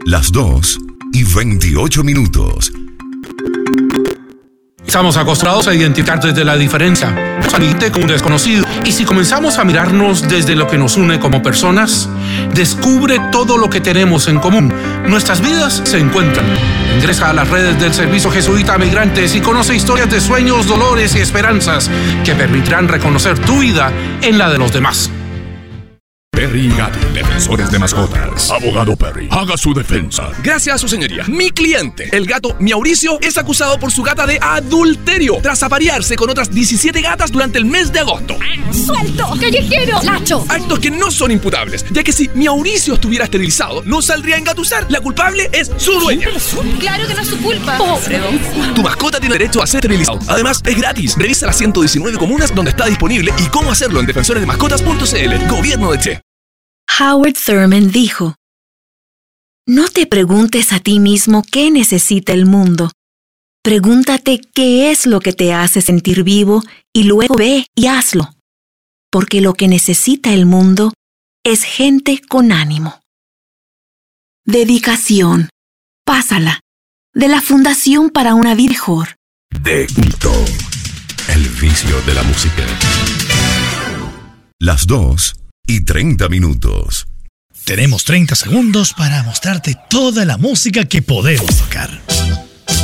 Las 2:28. Estamos acostumbrados a identificar desde la diferencia, alguien con un desconocido. Y si comenzamos a mirarnos desde lo que nos une como personas, descubre todo lo que tenemos en común. Nuestras vidas se encuentran. Ingresa a las redes del Servicio Jesuita a Migrantes y conoce historias de sueños, dolores y esperanzas que permitirán reconocer tu vida en la de los demás. Perry y Gato, defensores de mascotas. Abogado Perry, haga su defensa. Gracias, su señoría. Mi cliente, el gato Mauricio, es acusado por su gata de adulterio tras aparearse con otras 17 gatas durante el mes de agosto. ¡Suelto! ¡Callejero! ¡Lacho! Actos que no son imputables, ya que si Mauricio estuviera esterilizado, no saldría a engatusar. La culpable es su dueña. Claro que no es su culpa. Pobre don Juan. Tu mascota tiene derecho a ser esterilizado. Además, es gratis. Revisa las 119 comunas donde está disponible y cómo hacerlo en defensoresdemascotas.cl. Gobierno de Che. Howard Thurman dijo: no te preguntes a ti mismo qué necesita el mundo. Pregúntate qué es lo que te hace sentir vivo y luego ve y hazlo. Porque lo que necesita el mundo es gente con ánimo. Dedicación. Pásala. De la Fundación para una Vida Mejor. De culto. El vicio de la música. Las 2:30. Tenemos 30 segundos para mostrarte toda la música que podemos tocar.